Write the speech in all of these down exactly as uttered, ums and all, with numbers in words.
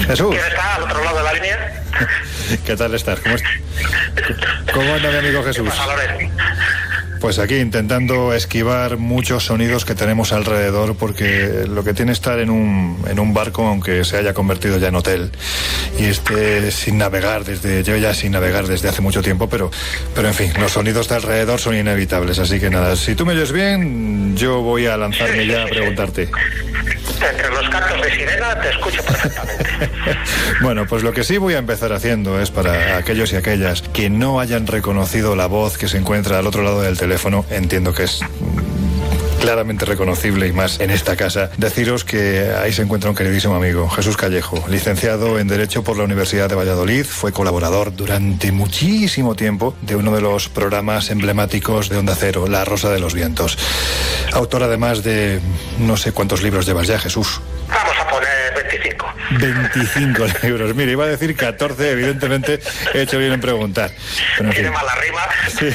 Jesús. ¿Quién está al otro lado de la línea? ¿Qué tal estás? ¿Cómo, est- ¿Cómo anda mi amigo Jesús? ¿Qué pasa, Loren? Pues aquí intentando esquivar muchos sonidos que tenemos alrededor, porque lo que tiene estar en un, en un barco, aunque se haya convertido ya en hotel, y esté sin navegar desde, yo ya sin navegar desde hace mucho tiempo, pero, pero en fin, los sonidos de alrededor son inevitables, así que nada, si tú me oyes bien, yo voy a lanzarme Sí, ya sí, a sí, preguntarte. Entre los cantos de sirena te escucho perfectamente. Bueno, pues lo que sí voy a empezar haciendo es para aquellos y aquellas que no hayan reconocido la voz que se encuentra al otro lado del teléfono, entiendo que es mm, claramente reconocible y más en esta casa, deciros que ahí se encuentra un queridísimo amigo, Jesús Callejo, licenciado en Derecho por la Universidad de Valladolid, fue colaborador durante muchísimo tiempo de uno de los programas emblemáticos de Onda Cero, La Rosa de los Vientos. Autor además de no sé cuántos libros llevas ya, Jesús. Vamos a poner veinticinco. veinticinco libros. Mire, iba a decir catorce, evidentemente he hecho bien en preguntar. Pero en Tiene fin. mala rima. Sí.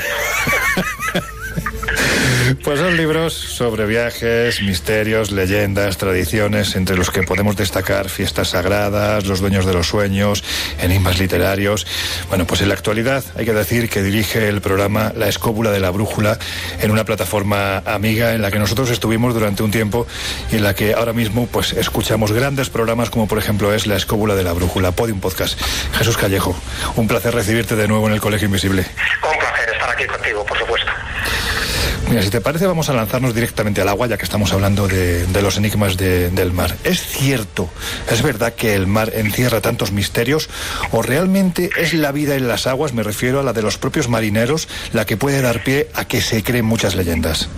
Pues son libros sobre viajes, misterios, leyendas, tradiciones, entre los que podemos destacar Fiestas Sagradas, Los Dueños de los Sueños, Enigmas Literarios. Bueno, pues en la actualidad hay que decir que dirige el programa La Escóbula de la Brújula en una plataforma amiga en la que nosotros estuvimos durante un tiempo y en la que ahora mismo pues escuchamos grandes programas como por ejemplo es La Escóbula de la Brújula, Podium Podcast. Jesús Callejo, un placer recibirte de nuevo en el Colegio Invisible. Un placer estar aquí contigo, por supuesto. Mira, si te parece vamos a lanzarnos directamente al agua, ya que estamos hablando de, de los enigmas de, del mar. ¿Es cierto, es verdad que el mar encierra tantos misterios o realmente es la vida en las aguas, me refiero a la de los propios marineros, la que puede dar pie a que se creen muchas leyendas?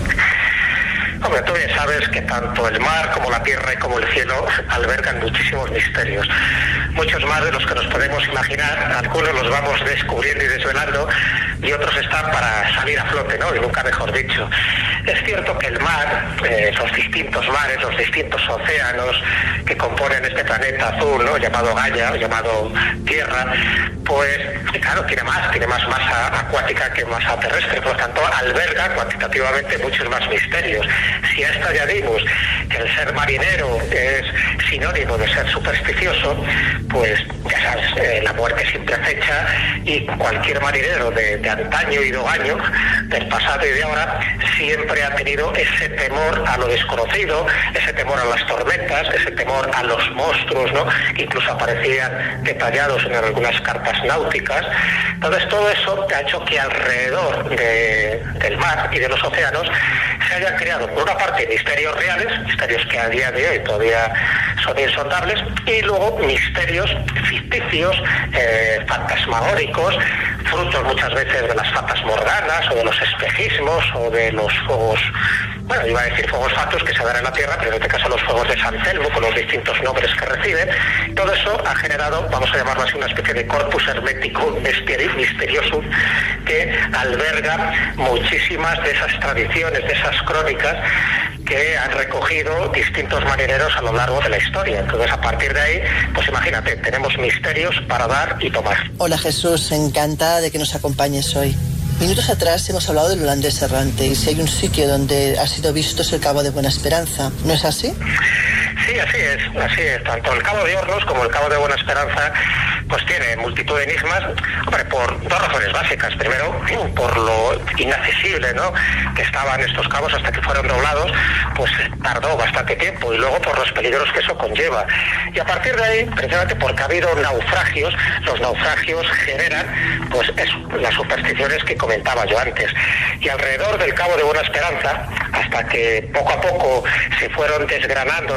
Hombre, tú bien sabes que tanto el mar como la tierra y como el cielo albergan muchísimos misterios. Muchos más de los que nos podemos imaginar, algunos los vamos descubriendo y desvelando y otros están para salir a flote, ¿no? Y nunca mejor dicho. Es cierto que el mar, eh, los distintos mares, los distintos océanos que componen este planeta azul, ¿no? Llamado Gaia, o llamado Tierra, pues claro, tiene más, tiene más masa acuática que masa terrestre, por lo tanto alberga cuantitativamente muchos más misterios. Si a esto añadimos que el ser marinero es sinónimo de ser supersticioso, pues ya sabes, eh, la muerte siempre acecha y cualquier marinero de, de antaño y de hogaño, del pasado y de ahora, siempre ha tenido ese temor a lo desconocido, ese temor a las tormentas, ese temor a los monstruos, ¿no? Que incluso aparecían detallados en algunas cartas náuticas. Entonces todo eso ha hecho que alrededor de, del mar y de los océanos se hayan creado, por una parte, misterios reales, misterios que a día de hoy todavía son insondables, y luego misterios ficticios, eh, fantasmagóricos, frutos muchas veces de las fatas morganas o de los espejismos o de los fuegos, bueno, iba a decir fuegos fatuos que se dan en la Tierra, pero en este caso los fuegos de San Telmo, con los distintos nombres que reciben. Todo eso ha generado, vamos a llamarlo así, una especie de corpus hermético misterioso que alberga muchísimas de esas tradiciones, de esas crónicas que han recogido distintos marineros a lo largo de la historia. Entonces, a partir de ahí, pues imagínate, tenemos misterios para dar y tomar. Hola Jesús, encantada de que nos acompañes hoy. Minutos atrás hemos hablado del holandés errante y si hay un sitio donde ha sido visto es el Cabo de Buena Esperanza, ¿no es así? Sí, así es, así es. Tanto el Cabo de Hornos como el Cabo de Buena Esperanza pues tiene multitud de enigmas, hombre, por dos razones básicas. Primero, por lo inaccesible, ¿no?, que estaban estos cabos hasta que fueron doblados, pues tardó bastante tiempo, y luego por los peligros que eso conlleva. Y a partir de ahí, precisamente porque ha habido naufragios, los naufragios generan pues eso, las supersticiones que comentaba yo antes. Y alrededor del Cabo de Buena Esperanza, hasta que poco a poco se fueron desgranando